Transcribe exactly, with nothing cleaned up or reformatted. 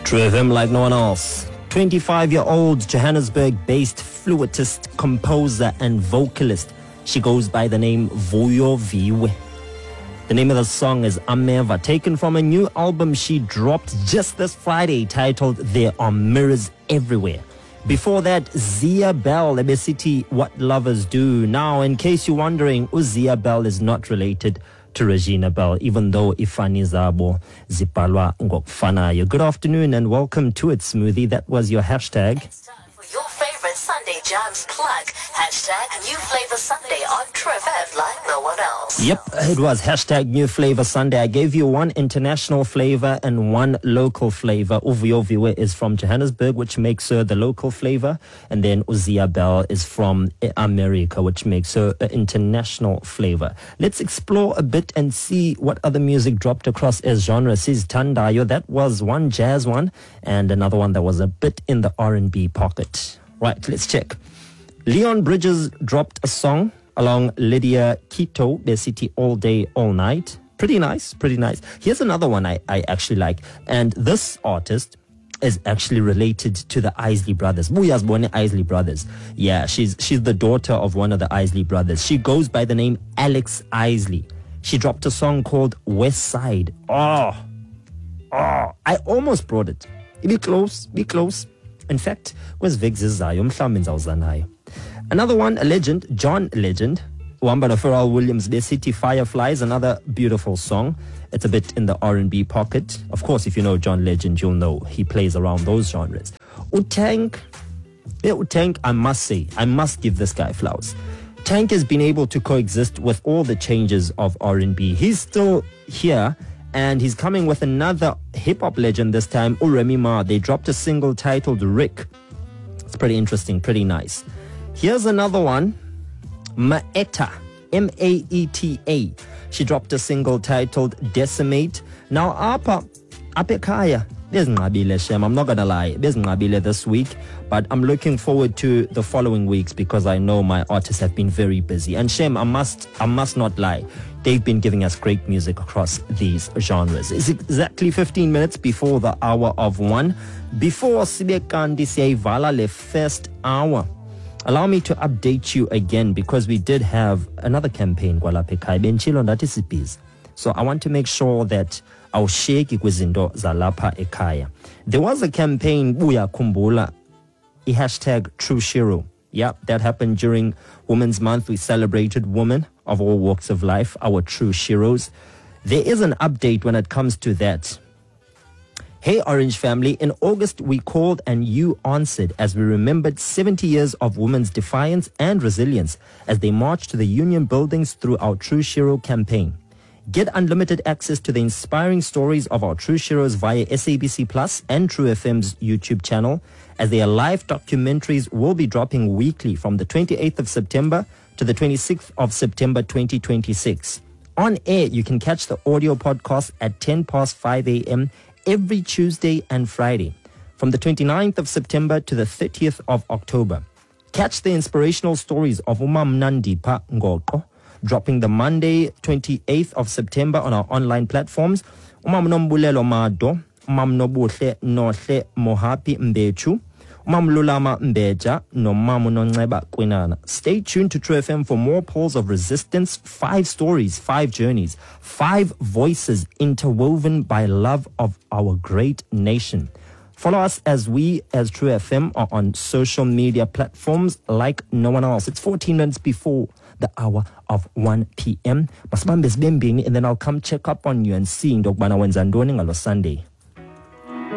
True F M like no one else. twenty-five-year-old Johannesburg-based fluitist, composer, and vocalist. She goes by the name Vuyo Viwe. The name of the song is Ameva, taken from a new album she dropped just this Friday titled There Are Mirrors Everywhere. Before that, Zia Bell, Ebesiti, What Lovers Do. Now, in case you're wondering, Zia Bell is not related to Regina Bell, even though Ifani Zabo Zipalwa Ngokfanayo. Good afternoon and welcome to It Smoothie. That was your hashtag. It's time for your favorite Sunday Jams plug. Hashtag New Flavor Sunday on True F M like no one else. Yep, it was hashtag New Flavor Sunday. I gave you one international flavor and one local flavor. Uvuyo Viwe is from Johannesburg, which makes her the local flavor. And then Uzia Bell is from America, which makes her an international flavor. Let's explore a bit and see what other music dropped across as genres. Says Tandayo, that was one jazz one, and another one that was a bit in the R and B pocket. Right, let's check. Leon Bridges dropped a song along Lydia Kito, Besiti All Day, All Night. Pretty nice, pretty nice. Here's another one I, I actually like. And this artist is actually related to the Isley brothers. Buyazbone Isley brothers. Yeah, she's she's the daughter of one of the Isley brothers. She goes by the name Alex Isley. She dropped a song called West Side. Oh, oh, I almost brought it. Be close, be close. In fact, where's Viggs Zayo? Mhlawumbe nizawuza. Another one, a legend, John Legend. Wamba Pharrell Williams, The City Fireflies, another beautiful song. It's a bit in the R and B pocket. Of course, if you know John Legend, you'll know he plays around those genres. Utank, yeah, Utank, I must say, I must give this guy flowers. Tank has been able to coexist with all the changes of R and B. He's still here, and he's coming with another hip-hop legend this time, Uremi Ma. They dropped a single titled Rick. It's pretty interesting, pretty nice. Here's another one, Maeta, M A E T A. She dropped a single titled Decimate. Now, apa, apekaya, there's Ngabile Shem. I'm not going to lie, there's Ngabile this week, but I'm looking forward to the following weeks because I know my artists have been very busy. And Shem, I must, I must not lie, they've been giving us great music across these genres. It's exactly fifteen minutes before the hour of one. Before Sibekandi Seivala le first hour, allow me to update you again because we did have another campaign. So I want to make sure that our shake ikwizindo zalapha ekaya. There was a campaign, Buya Kumbula, a hashtag True Shiro. Yeah, that happened during Women's Month. We celebrated women of all walks of life, our true Shiros. There is an update when it comes to that. Hey Orange family, in August we called and you answered as we remembered seventy years of women's defiance and resilience as they marched to the union buildings through our True Shiro campaign. Get unlimited access to the inspiring stories of our True Shiros via S A B C Plus and True F M's YouTube channel, as their live documentaries will be dropping weekly from the twenty-eighth of September to the twenty-sixth of September twenty twenty-six. On air, you can catch the audio podcast at ten past five a.m. every Tuesday and Friday, from the twenty-ninth of September to the thirtieth of October. Catch the inspirational stories of Umam Nandipa Ngoko, dropping the Monday, twenty-eighth of September on our online platforms. Umam Nombulelo Mado, Umam Nobuhle Nohle Mohapi Mbechu, Umam Lulama Mbeja, no Mamu Noneba Kwinana. Stay tuned to True F M for more polls of resistance, five stories, five journeys, five voices interwoven by love of our great nation. Follow us as we, as True F M, are on social media platforms like no one else. It's fourteen minutes before the hour of one p.m. And then I'll come check up on you and see Ndokbana Wenzandoni ngalo Sunday.